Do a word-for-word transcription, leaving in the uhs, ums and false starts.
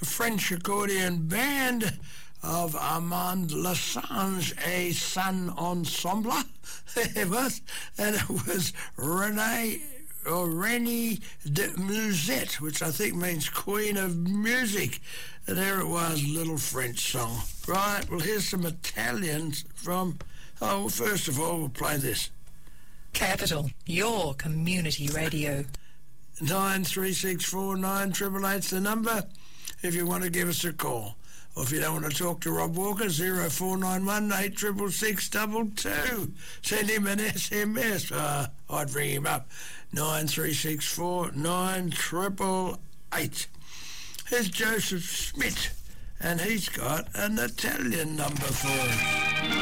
French accordion band of Armand Lassange et son ensemble. It was, and it was Renee or Rennie de Musette, which I think means Queen of Music. And there it was, little French song. Right, well, here's some Italians from... Oh, well, first of all, we'll play this. Capital, your community radio. nine three six four nine eight eight eight's the number if you want to give us a call. Or if you don't want to talk to Rob Walker, zero four nine one eight six six six two two. Send him an S M S. Uh, I'd ring him up. nine three six four nine eight eight eight. Here's Joseph Smith, and he's got an Italian number for us.